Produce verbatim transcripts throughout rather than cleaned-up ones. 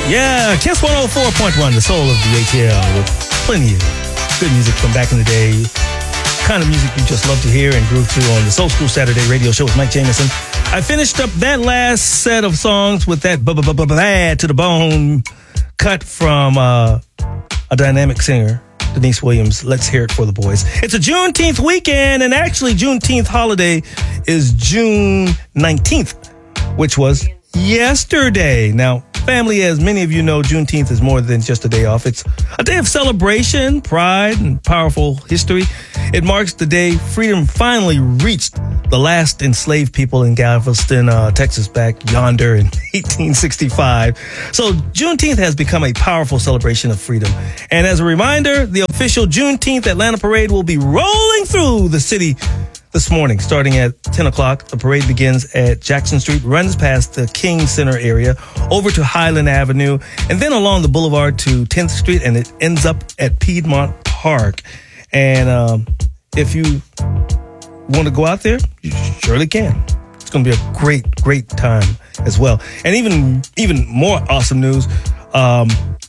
Yeah, Kiss one oh four point one, the soul of the A T L, with plenty of good music from back in the day. Kind of music you just love to hear and groove to on the Soul School Saturday radio show with Mike Jameson. I finished up that last set of songs with that bad to the bone cut from uh, a dynamic singer, Denise Williams. Let's hear it for the boys. It's a Juneteenth weekend, and actually Juneteenth holiday is June nineteenth, which was yesterday. Now, family, as many of you know, Juneteenth is more than just a day off. It's a day of celebration, pride, and powerful history. It marks the day freedom finally reached the last enslaved people in Galveston, uh, Texas, back yonder in eighteen sixty-five. So Juneteenth has become a powerful celebration of freedom. And as a reminder, the official Juneteenth Atlanta Parade will be rolling through the city this morning, starting at ten o'clock. The parade begins at Jackson Street, runs past the King Center area, over to Highland Avenue, and then along the boulevard to tenth Street, and it ends up at Piedmont Park. And um, if you want to go out there, you surely can. It's going to be a great, great time as well. And even even more awesome news, um,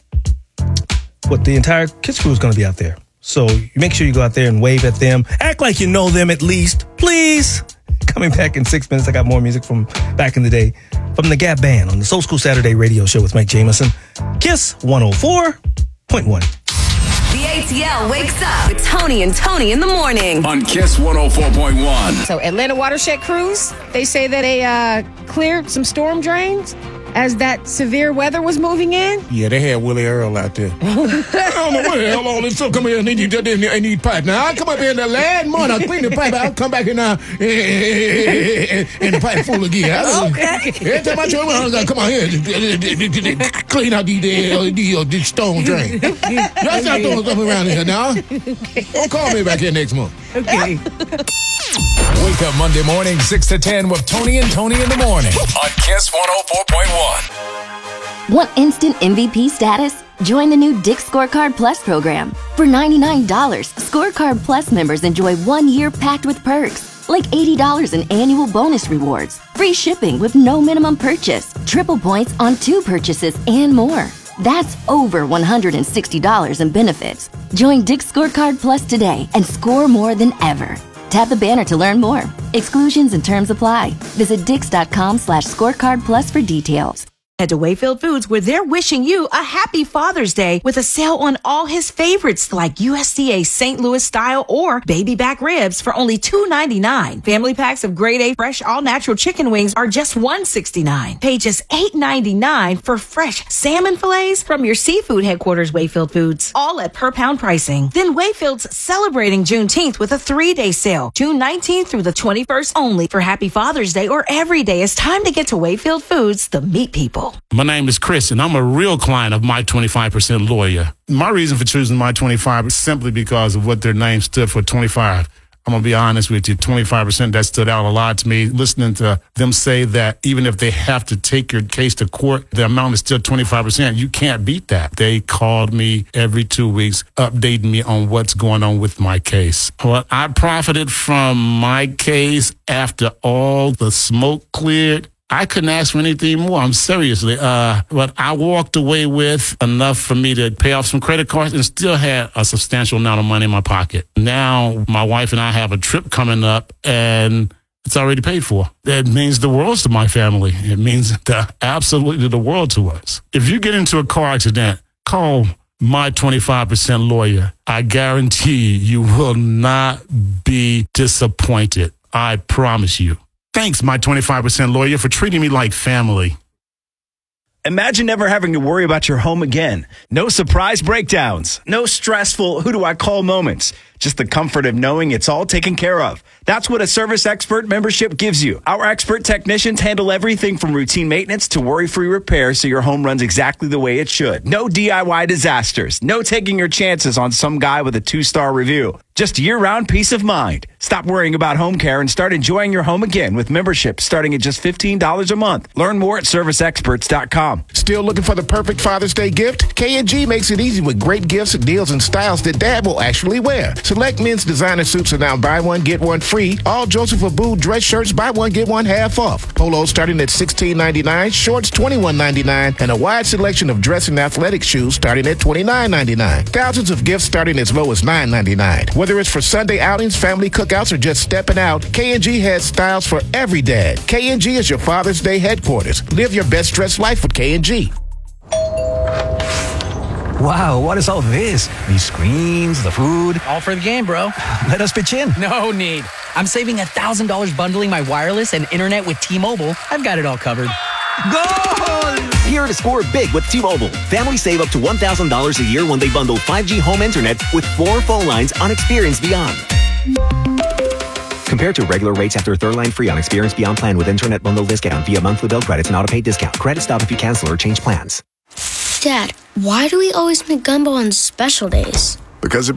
what the entire Kiss crew is going to be out there. So you make sure you go out there and wave at them. Act like you know them at least, please. Coming back in six minutes, I got more music from back in the day from the Gap Band on the Soul School Saturday radio show with Mike Jameson. Kiss one oh four point one. The A T L wakes up with Tony and Tony in the morning. On Kiss one oh four point one. So Atlanta Watershed Crews, they say that they uh, cleared some storm drains as that severe weather was moving in. Yeah, they had Willie Earl out there. I don't know what the hell all this stuff come here and need, and need pipe. Now, I come up here in the last month, I clean the pipe, I'll come back and, uh, and the pipe full again. Okay. Every time I turn around, I come out here and clean out these, these, these, these stone drains. Y'all start throwing stuff around here now. Don't call me back here next month. Okay. Wake up Monday morning, six to ten with Tony and Tony in the morning on Kiss one oh four point one. Want instant M V P status? Join the new Dick's Scorecard Plus program. For ninety-nine dollars, Scorecard Plus members enjoy one year packed with perks, like eighty dollars in annual bonus rewards, free shipping with no minimum purchase, triple points on two purchases, and more. That's over one hundred sixty dollars in benefits. Join Dick's Scorecard Plus today and score more than ever. Tap the banner to learn more. Exclusions and terms apply. Visit dix.com slash scorecard plus for details. Head to Wayfield Foods, where they're wishing you a happy Father's Day with a sale on all his favorites like U S D A Saint Louis style or baby back ribs for only two ninety-nine. Family packs of grade A fresh all natural chicken wings are just one sixty-nine. Pay just eight ninety-nine for fresh salmon fillets from your seafood headquarters, Wayfield Foods. All at per pound pricing. Then Wayfield's celebrating Juneteenth with a three-day sale, June nineteenth through the twenty-first only. For Happy Father's Day or every day, it's time to get to Wayfield Foods, the meat people. My name is Chris, and I'm a real client of My twenty-five percent Lawyer. My reason for choosing My twenty-five is simply because of what their name stood for, twenty-five. I'm going to be honest with you, twenty-five percent, that stood out a lot to me. Listening to them say that even if they have to take your case to court, the amount is still twenty-five percent. You can't beat that. They called me every two weeks, updating me on what's going on with my case. Well, I profited from my case after all the smoke cleared. I couldn't ask for anything more. I'm seriously. Uh, but I walked away with enough for me to pay off some credit cards and still had a substantial amount of money in my pocket. Now, my wife and I have a trip coming up, and it's already paid for. That means the world to my family. It means the, absolutely the world to us. If you get into a car accident, call My twenty-five percent Lawyer. I guarantee you will not be disappointed. I promise you. Thanks, My twenty-five percent Lawyer, for treating me like family. Imagine never having to worry about your home again. No surprise breakdowns. No stressful who do I call moments. Just the comfort of knowing it's all taken care of. That's what a Service Expert membership gives you. Our expert technicians handle everything from routine maintenance to worry-free repair so your home runs exactly the way it should. No D I Y disasters. No taking your chances on some guy with a two-star review. Just year-round peace of mind. Stop worrying about home care and start enjoying your home again with membership starting at just fifteen dollars a month. Learn more at service experts dot com. Still looking for the perfect Father's Day gift? K and G makes it easy with great gifts, deals, and styles that Dad will actually wear. Select men's designer suits are now buy one, get one free. All Joseph Abboud dress shirts, buy one, get one half off. Polos starting at sixteen ninety-nine, shorts twenty-one ninety-nine, and a wide selection of dress and athletic shoes starting at twenty-nine ninety-nine. Thousands of gifts starting as low as nine ninety-nine. Whether it's for Sunday outings, family cookouts, or just stepping out, K and G has styles for every dad. K and G is your Father's Day headquarters. Live your best dressed life with K and G. Wow, what is all this? These screens, the food. All for the game, bro. Let us pitch in. No need. I'm saving one thousand dollars bundling my wireless and internet with T-Mobile. I've got it all covered. Goal! Here to score big with T-Mobile. Families save up to one thousand dollars a year when they bundle five G home internet with four phone lines on Experience Beyond. Compared to regular rates after third line free on Experience Beyond plan with internet bundle discount via monthly bill credits and auto-pay discount. Credit stop if you cancel or change plans. Dad, why do we always make gumbo on special days? Because it